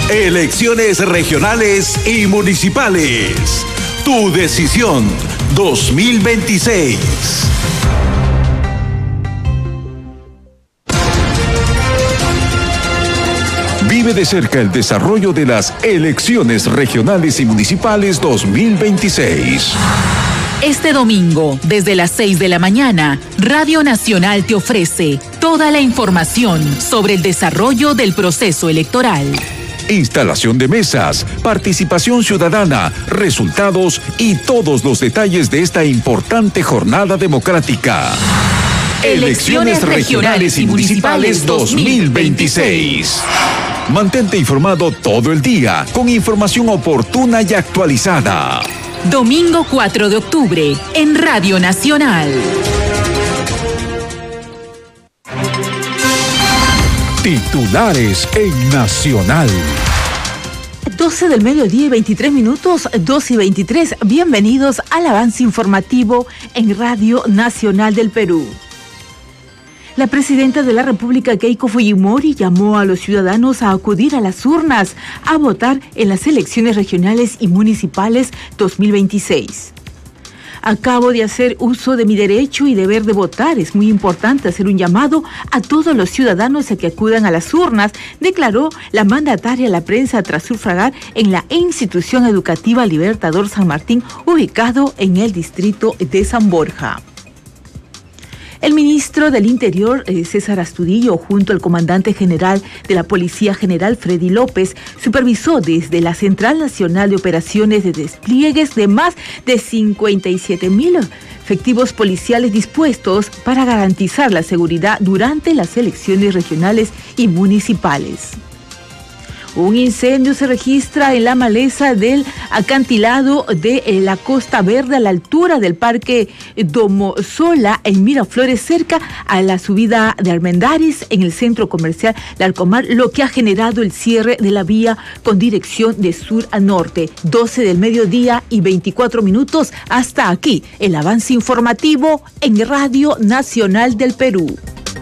Elecciones regionales y municipales. Tu decisión 2026. Vive de cerca el desarrollo de las elecciones regionales y municipales 2026. Este domingo, desde las 6 de la mañana, Radio Nacional te ofrece toda la información sobre el desarrollo del proceso electoral. Instalación de mesas, participación ciudadana, resultados y todos los detalles de esta importante jornada democrática. Elecciones regionales y municipales 2026. Mantente informado todo el día con información oportuna y actualizada. Domingo 4 de octubre en Radio Nacional. Titulares en Nacional. 12 del mediodía y 23 minutos, 2 y 23. Bienvenidos al avance informativo en Radio Nacional del Perú. La presidenta de la República, Keiko Fujimori, llamó a los ciudadanos a acudir a las urnas a votar en las elecciones regionales y municipales 2026. Acabo de hacer uso de mi derecho y deber de votar. Es muy importante hacer un llamado a todos los ciudadanos a que acudan a las urnas, declaró la mandataria a la prensa tras sufragar en la institución educativa Libertador San Martín, ubicado en el distrito de San Borja. El ministro del Interior, César Astudillo, junto al comandante general de la Policía General, Freddy López, supervisó desde la Central Nacional de Operaciones de despliegues de más de 57,000 efectivos policiales dispuestos para garantizar la seguridad durante las elecciones regionales y municipales. Un incendio se registra en la maleza del acantilado de la Costa Verde a la altura del Parque Domosola en Miraflores, cerca a la subida de Armendáriz en el centro comercial Larcomar, lo que ha generado el cierre de la vía con dirección de sur a norte. 12 del mediodía y 24 minutos. Hasta aquí el avance informativo en Radio Nacional del Perú.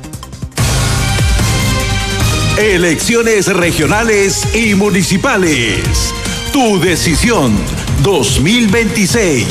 Elecciones regionales y municipales. Tu decisión 2026.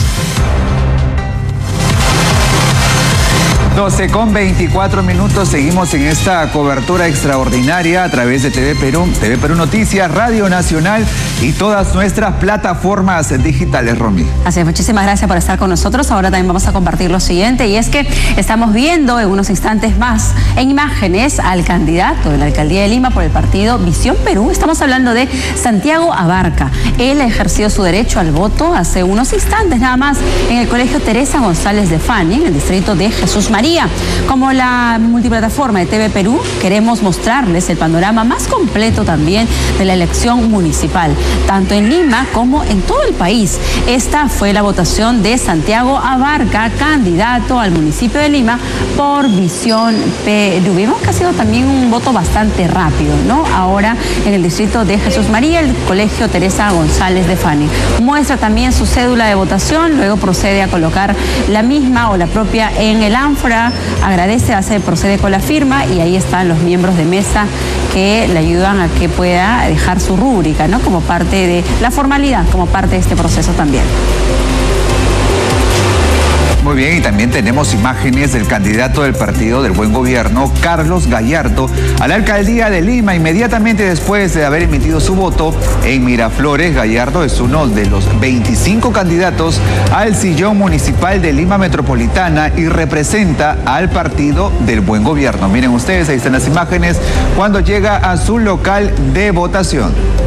12 con 24 minutos, seguimos en esta cobertura extraordinaria a través de TV Perú Noticias, Radio Nacional y todas nuestras plataformas digitales, Romy. Así es, muchísimas gracias por estar con nosotros. Ahora también vamos a compartir lo siguiente, y es que estamos viendo en unos instantes más en imágenes al candidato de la Alcaldía de Lima por el partido Visión Perú. Estamos hablando de Santiago Abarca. Él ha ejercido su derecho al voto hace unos instantes nada más en el Colegio Teresa González de Fani, en el distrito de Jesús María. Como la multiplataforma de TV Perú, queremos mostrarles el panorama más completo también de la elección municipal, tanto en Lima como en todo el país. Esta fue la votación de Santiago Abarca, candidato al municipio de Lima por Visión Perú. Vimos que ha sido también un voto bastante rápido, ¿no? Ahora en el distrito de Jesús María, el Colegio Teresa González de Fani. Muestra también su cédula de votación, luego procede a colocar la misma o la propia en el ánfora, agradece, procede con la firma y ahí están los miembros de mesa que le ayudan a que pueda dejar su rúbrica, ¿no? Como parte de la formalidad, como parte de este proceso también. Muy bien, y también tenemos imágenes del candidato del Partido del Buen Gobierno, Carlos Gallardo, a la Alcaldía de Lima. Inmediatamente después de haber emitido su voto en Miraflores, Gallardo es uno de los 25 candidatos al sillón municipal de Lima Metropolitana y representa al Partido del Buen Gobierno. Miren ustedes, ahí están las imágenes cuando llega a su local de votación.